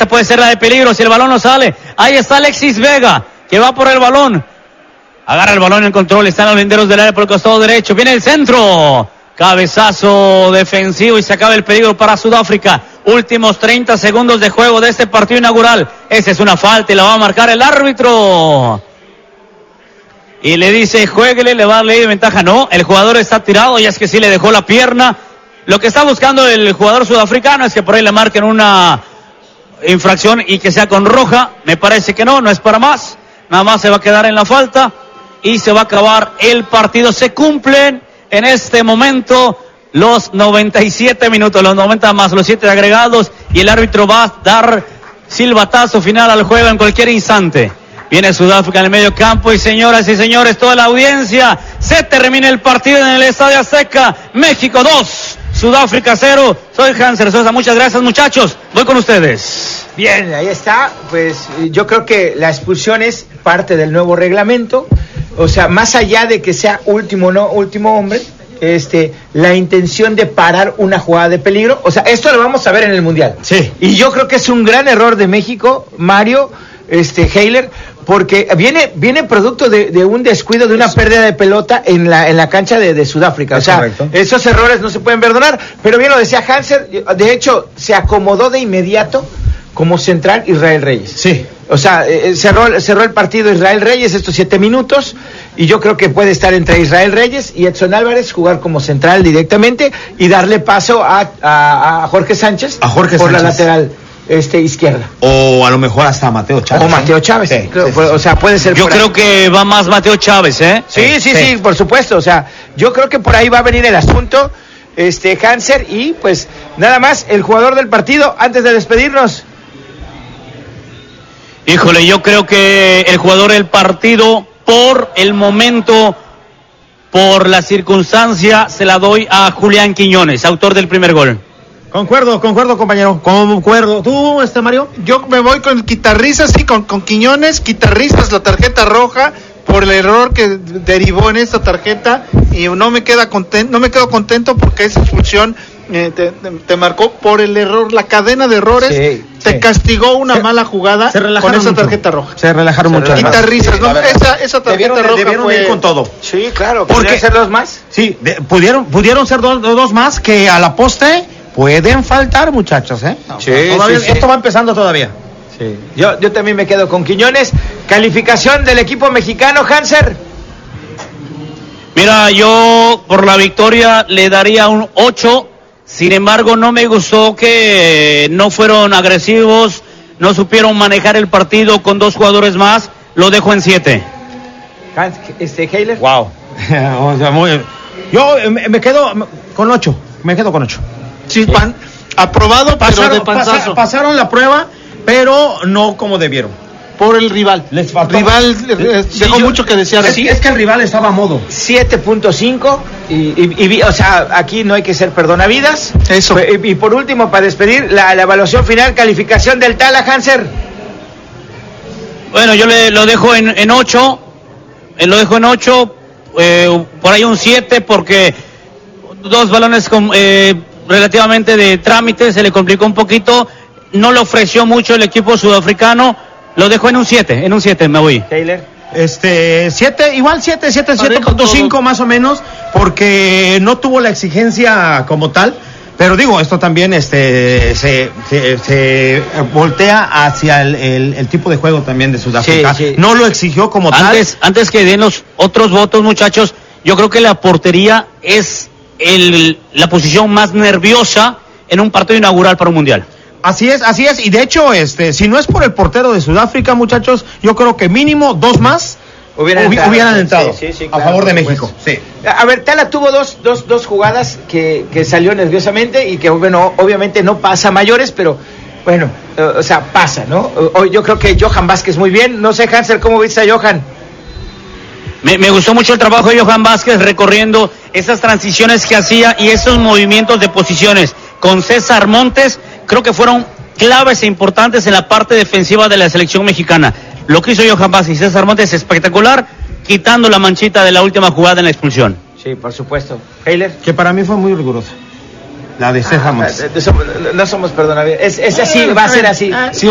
Esta puede ser la de peligro si el balón no sale. Ahí está Alexis Vega, que va por el balón. Agarra el balón en control, están los linderos del área por el costado derecho. Viene el centro. Cabezazo defensivo y se acaba el peligro para Sudáfrica. Últimos 30 segundos de juego de este partido inaugural. Esa es una falta y la va a marcar el árbitro. Y le dice, juéguele, le va a dar ley de ventaja. No, el jugador está tirado y es que sí le dejó la pierna. Lo que está buscando el jugador sudafricano es que por ahí le marquen una infracción y que sea con roja. Me parece que no es para más. Nada más se va a quedar en la falta y se va a acabar el partido. Se cumplen en este momento los 97 minutos, los 90 más los 7 agregados, y el árbitro va a dar silbatazo final al juego en cualquier instante. Viene Sudáfrica en el medio campo y señoras y señores, toda la audiencia, se termina el partido en el Estadio Azteca. México 2, Sudáfrica 0. Soy Hanser Sosa, muchas gracias muchachos, voy con ustedes. Bien, ahí está, pues yo creo que la expulsión es parte del nuevo reglamento, o sea, más allá de que sea último hombre, la intención de parar una jugada de peligro, o sea, esto lo vamos a ver en el Mundial. Sí. Y yo creo que es un gran error de México, Mario, Heiler, porque viene producto de un descuido, de una pérdida de pelota en la cancha de Sudáfrica. O sea, correcto. Esos errores no se pueden perdonar, pero bien lo decía Hanser, de hecho, se acomodó de inmediato como central Israel Reyes. Sí. O sea, cerró el partido Israel Reyes estos 7 minutos, y yo creo que puede estar entre Israel Reyes y Edson Álvarez, jugar como central directamente y darle paso a Jorge Sánchez, por la lateral izquierda. O a lo mejor hasta Mateo Chávez. O Mateo Chávez. Sí, o sea, puede ser. Yo creo que va más Mateo Chávez, ¿eh? Sí, por supuesto. O sea, yo creo que por ahí va a venir el asunto, Hanser, y pues nada más, el jugador del partido, antes de despedirnos. Híjole, yo creo que el jugador del partido, por el momento, por la circunstancia, se la doy a Julián Quiñones, autor del primer gol. Concuerdo, compañero. Concuerdo. ¿Tú, Mario? Yo me voy con Guitarrizas, sí, con Quiñones. Guitarrizas, la tarjeta roja, por el error que derivó en esta tarjeta, y no me quedo contento porque esa expulsión te marcó por el error, la cadena de errores, te castigó una mala jugada con esa tarjeta roja. Se relajaron mucho. Guitarrizas, ¿no? Esa tarjeta roja debieron ir con todo. Sí, claro. ¿Podrían ser 2 más? Sí, pudieron ser dos más que a la poste pueden faltar, muchachos, ¿eh? Sí, esto va empezando todavía. Sí. Yo también me quedo con Quiñones. Calificación del equipo mexicano, Hanser. Mira, yo por la victoria le daría un 8. Sin embargo, no me gustó que no fueron agresivos, no supieron manejar el partido con 2 jugadores más. Lo dejo en 7. Heiler. Wow. O sea, yo me quedo con 8. Sí, aprobado, pero de panzazo. Pasaron la prueba, pero no como debieron. Por el rival. Les faltó. Dejó mucho que desear. Es que el rival estaba a modo. 7.5 y o sea, aquí no hay que ser perdonavidas. Eso. Y por último, para despedir, la evaluación final, calificación del Tala, Hanser. Bueno, yo lo dejo en 8. Lo dejo en 8. Por ahí un 7 porque 2 balones relativamente de trámite, se le complicó un poquito. No le ofreció mucho el equipo sudafricano. Lo dejo en un 7, me voy. Taylor. 7, igual 7.5 más o menos, porque no tuvo la exigencia como tal, pero digo, esto también se voltea hacia el tipo de juego también de Sudáfrica. Sí. No lo exigió como tal. Antes que den los otros votos, muchachos, yo creo que la portería es la posición más nerviosa en un partido inaugural para un mundial. Así es, y de hecho, si no es por el portero de Sudáfrica, muchachos, yo creo que mínimo 2 más hubieran entrado sí, claro, a favor de México. Sí. A ver, Tala tuvo dos jugadas que salió nerviosamente y que, bueno, obviamente no pasa a mayores, pero bueno, o sea, pasa, ¿no? Yo creo que Johan Vázquez muy bien. No sé, Hanser, ¿cómo viste a Johan? Me gustó mucho el trabajo de Johan Vázquez recorriendo esas transiciones que hacía y esos movimientos de posiciones con César Montes. Creo que fueron claves e importantes en la parte defensiva de la selección mexicana. Lo que hizo Johan Vázquez y César Montes es espectacular, quitando la manchita de la última jugada en la expulsión. Sí, por supuesto. Heiler. Que para mí fue muy rigurosa. La de César Montes. No somos perdonables. Es así, va a ser así.